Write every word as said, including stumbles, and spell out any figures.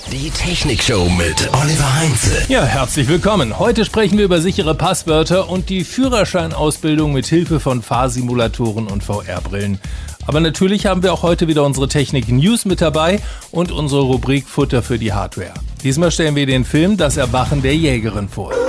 Die Technikshow mit Oliver Heinze. Ja, herzlich willkommen. Heute sprechen wir über sichere Passwörter und die Führerscheinausbildung mit Hilfe von Fahrsimulatoren und V R-Brillen. Aber natürlich haben wir auch heute wieder unsere Technik-News mit dabei und unsere Rubrik Futter für die Hardware. Diesmal stellen wir den Film Das Erwachen der Jägerin vor.